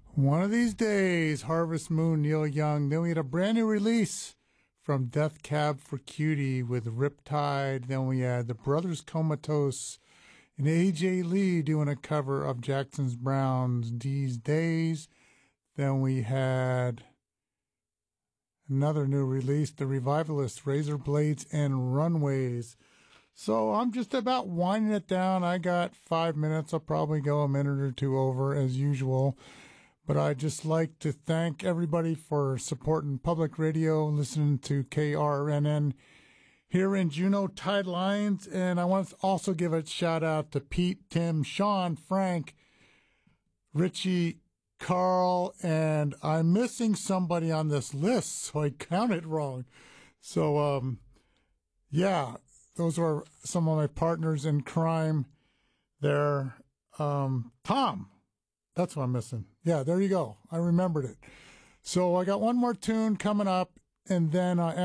One of these days, Harvest Moon, Neil Young. Then we had a brand new release from Death Cab for Cutie with Riptide. Then we had the Brothers Comatose and A.J. Lee doing a cover of Jackson Browne's These Days. Then we had another new release, The Revivalists, Razor Blades and Runways. So I'm just about winding it down. I got 5 minutes. I'll probably go a minute or two over as usual. But I'd just like to thank everybody for supporting public radio, listening to KRNN here in Juneau Tidelines. And I want to also give a shout out to Pete, Tim, Sean, Frank, Richie, Carl, and I'm missing somebody on this list, so I counted wrong. So, yeah, those are some of my partners in crime there. Tom. That's what I'm missing. Yeah, there you go. I remembered it. So I got one more tune coming up, and then